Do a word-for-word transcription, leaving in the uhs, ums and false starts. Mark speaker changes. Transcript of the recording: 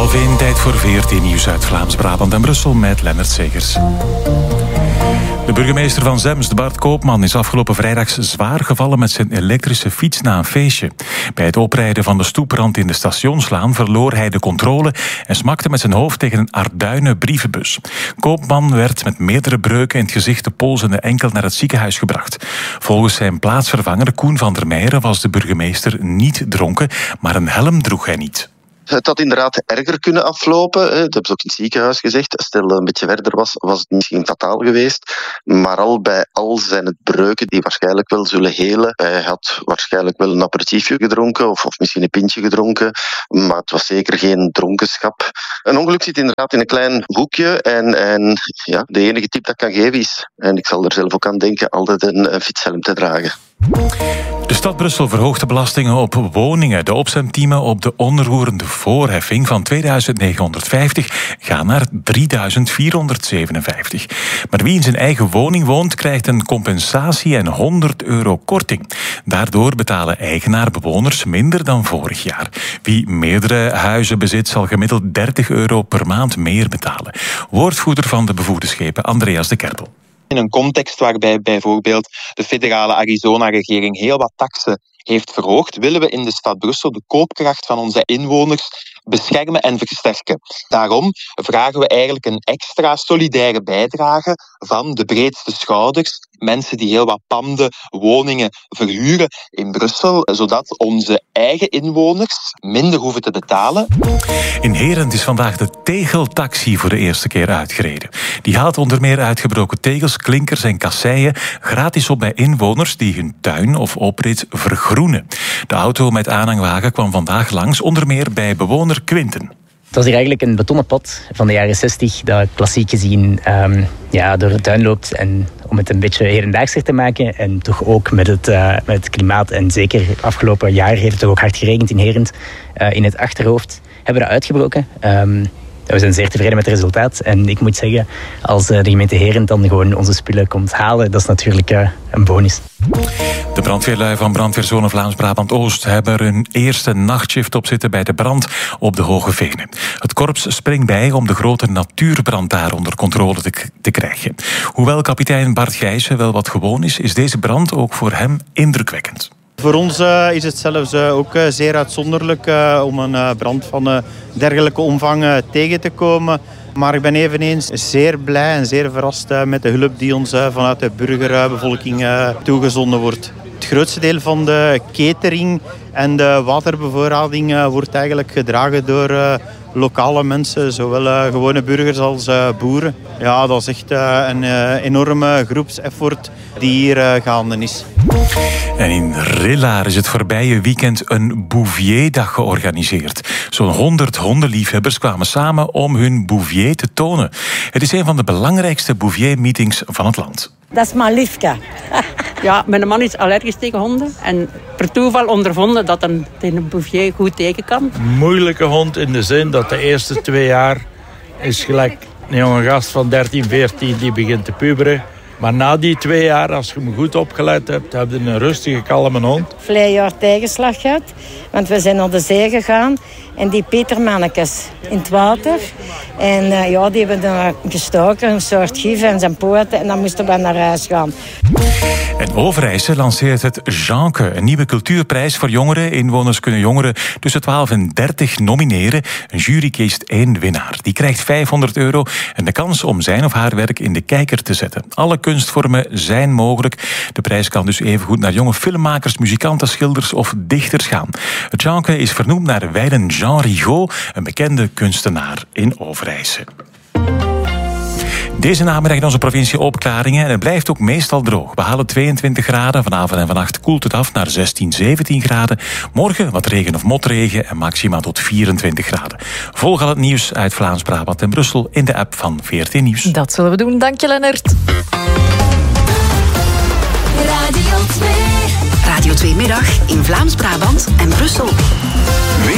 Speaker 1: half één, tijd voor V R T Nieuws uit Vlaams-Brabant en Brussel met Lennart Segers. De burgemeester van Zemst, Bart Koopman, is afgelopen vrijdag zwaar gevallen met zijn elektrische fiets na een feestje. Bij het oprijden van de stoeprand in de Stationslaan verloor hij de controle en smakte met zijn hoofd tegen een Arduinen brievenbus. Koopman werd met meerdere breuken in het gezicht, de pols en de enkel naar het ziekenhuis gebracht. Volgens zijn plaatsvervanger Koen van der Meijeren was de burgemeester niet dronken, maar een helm droeg hij niet.
Speaker 2: Het had inderdaad erger kunnen aflopen. Dat hebben ze ook in het ziekenhuis gezegd. Stel dat het een beetje verder was, was het misschien fataal geweest. Maar al bij al zijn het breuken die waarschijnlijk wel zullen helen. Hij had waarschijnlijk wel een aperitiefje gedronken of, of misschien een pintje gedronken. Maar het was zeker geen dronkenschap. Een ongeluk zit inderdaad in een klein hoekje. En, en ja, de enige tip dat ik kan geven is, en ik zal er zelf ook aan denken, altijd een, een fietshelm te dragen.
Speaker 1: De stad Brussel verhoogt de belastingen op woningen. De opstemtiemen op de onroerende voorheffing van tweeduizend negenhonderdvijftig gaan naar drieduizend vierhonderdzevenenvijftig. Maar wie in zijn eigen woning woont, krijgt een compensatie en honderd euro korting. Daardoor betalen eigenaar-bewoners minder dan vorig jaar. Wie meerdere huizen bezit, zal gemiddeld dertig euro per maand meer betalen. Woordvoerder van de bevoegde schepen, Andreas de Kerpel.
Speaker 3: In een context waarbij bijvoorbeeld de federale Arizona-regering heel wat taksen heeft verhoogd, willen we in de stad Brussel de koopkracht van onze inwoners beschermen en versterken. Daarom vragen we eigenlijk een extra solidaire bijdrage van de breedste schouders, mensen die heel wat panden, woningen verhuren in Brussel, zodat onze eigen inwoners minder hoeven te betalen.
Speaker 1: In Herent is vandaag de tegeltaxi voor de eerste keer uitgereden. Die haalt onder meer uitgebroken tegels, klinkers en kasseien gratis op bij inwoners die hun tuin of oprit vergroenen. De auto met aanhangwagen kwam vandaag langs, onder meer bij bewoner Quinten.
Speaker 4: Het was hier eigenlijk een betonnen pad van de jaren zestig, dat klassiek gezien um, ja, door de tuin loopt. En om het een beetje hedendaagser te maken en toch ook met het, uh, met het klimaat. En zeker afgelopen jaar heeft het toch ook hard geregend in Herent. Uh, in het achterhoofd hebben we dat uitgebroken. Um, We zijn zeer tevreden met het resultaat. En ik moet zeggen, als de gemeente Herent dan gewoon onze spullen komt halen, dat is natuurlijk uh, een bonus.
Speaker 1: De brandweerlui van brandweerzone Vlaams-Brabant-Oost hebben er hun eerste nachtshift op zitten bij de brand op de Hoge Venen. Het korps springt bij om de grote natuurbrand daar onder controle te, k- te krijgen. Hoewel kapitein Bart Gijssen wel wat gewoon is, is deze brand ook voor hem indrukwekkend.
Speaker 5: Voor ons uh, is het zelfs uh, ook uh, zeer uitzonderlijk uh, om een uh, brand van uh, dergelijke omvang uh, tegen te komen. Maar ik ben eveneens zeer blij en zeer verrast uh, met de hulp die ons uh, vanuit de burgerbevolking uh, toegezonden wordt. Het grootste deel van de catering en de waterbevoorrading uh, wordt eigenlijk gedragen door uh, lokale mensen, zowel uh, gewone burgers als uh, boeren. Ja, dat is echt uh, een uh, enorme groepseffort die hier uh, gaande is.
Speaker 1: En in Rillard is het voorbije weekend een Bouvier-dag georganiseerd. Zo'n honderd hondenliefhebbers kwamen samen om hun Bouvier te tonen. Het is een van de belangrijkste Bouvier-meetings van het land.
Speaker 6: Dat is Malifka.
Speaker 7: Ja, mijn man is allergisch tegen honden. En per toeval ondervonden dat een, een Bouvier goed tegen kan.
Speaker 8: Moeilijke hond in de zin dat de eerste twee jaar is gelijk een jonge gast van dertien, veertien die begint te puberen. Maar na die twee jaar, als je hem goed opgeleid hebt, heb je een rustige, kalme hond.
Speaker 6: Vleien jaar tegenslag gehad, want we zijn naar de zee gegaan. En die petermannetjes in het water. En uh, ja, die hebben dan gestoken, een soort gif en zijn poten. En dan moesten we naar huis gaan.
Speaker 1: En Overijse lanceert het Jeanke, een nieuwe cultuurprijs voor jongeren. Inwoners kunnen jongeren tussen twaalf en dertig nomineren. Een jury kiest één winnaar. Die krijgt vijfhonderd euro en de kans om zijn of haar werk in de kijker te zetten. Alle kunstvormen zijn mogelijk. De prijs kan dus evengoed naar jonge filmmakers, muzikanten, schilders of dichters gaan. Het Jeanke is vernoemd naar wijlen Jean Rigaud, een bekende kunstenaar in Overijse. Deze namiddag in onze provincie opklaringen en het blijft ook meestal droog. We halen tweeëntwintig graden, vanavond en vannacht koelt het af naar zestien, zeventien graden. Morgen wat regen of motregen en maxima tot vierentwintig graden. Volg al het nieuws uit Vlaams-Brabant en Brussel in de app van V R T Nieuws.
Speaker 9: Dat zullen we doen, dank je Lennart.
Speaker 10: Radio twee. Radio twee middag in Vlaams-Brabant en Brussel.